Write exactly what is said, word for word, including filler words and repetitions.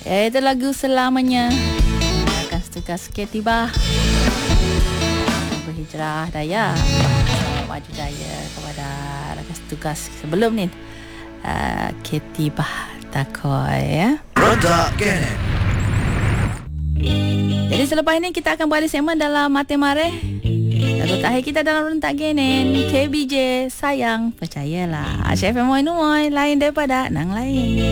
Itu lagu Selamanya. Akan setugas Katy Bah. Berhijrah Daya. Maju Jaya kepada rakan setugas sebelum ni. Uh, Katy Bah Takoi ya. Rentak Genet. Jadi selepas ini kita akan berada segmen dalam Mati Mareh. Lagu terakhir kita dalam Rentak Genet K B J Sayang Percayalah. Chef Moy Numoy lain daripada nang lain.